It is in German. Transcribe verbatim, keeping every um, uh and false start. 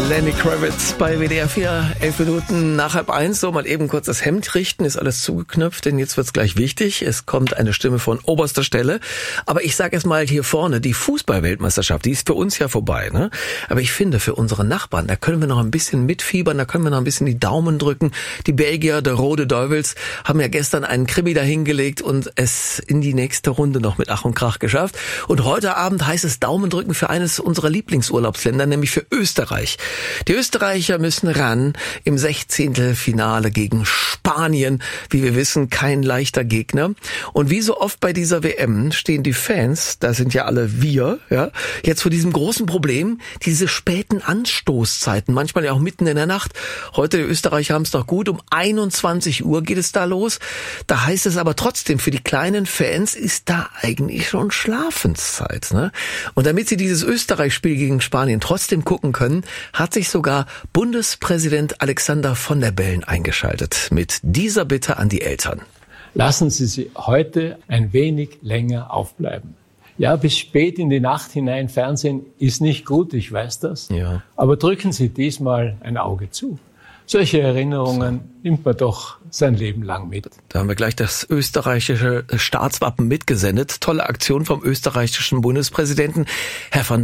Lenny Kravitz bei W D R vier, elf Minuten nach halb eins. So, mal eben kurz das Hemd richten, ist alles zugeknöpft, denn jetzt wird's gleich wichtig. Es kommt eine Stimme von oberster Stelle. Aber ich sage erst mal hier vorne, die Fußball-Weltmeisterschaft, die ist für uns ja vorbei, ne? Aber ich finde, für unsere Nachbarn, da können wir noch ein bisschen mitfiebern, da können wir noch ein bisschen die Daumen drücken. Die Belgier, der Rode Duivels, haben ja gestern einen Krimi dahingelegt und es in die nächste Runde noch mit Ach und Krach geschafft. Und heute Abend heißt es Daumen drücken für eines unserer Lieblingsurlaubsländer, nämlich für Österreich. Die Österreicher müssen ran im Sechzehntelfinale gegen Spanien. Wie wir wissen, kein leichter Gegner. Und wie so oft bei dieser W M stehen die Fans, das sind ja alle wir, ja, jetzt vor diesem großen Problem, diese späten Anstoßzeiten, manchmal ja auch mitten in der Nacht. Heute die Österreicher haben es noch gut, um einundzwanzig Uhr geht es da los. Da heißt es aber trotzdem, für die kleinen Fans ist da eigentlich schon Schlafenszeit, ne? Und damit sie dieses Österreich-Spiel gegen Spanien trotzdem gucken können, hat sich sogar Bundespräsident Alexander von der Bellen eingeschaltet mit dieser Bitte an die Eltern. Lassen Sie sie heute ein wenig länger aufbleiben. Ja, bis spät in die Nacht hinein Fernsehen ist nicht gut, ich weiß das. Ja. Aber drücken Sie diesmal ein Auge zu. Solche Erinnerungen nimmt man doch sein Leben lang mit. Da haben wir gleich das österreichische Staatswappen mitgesendet. Tolle Aktion vom österreichischen Bundespräsidenten. Herr von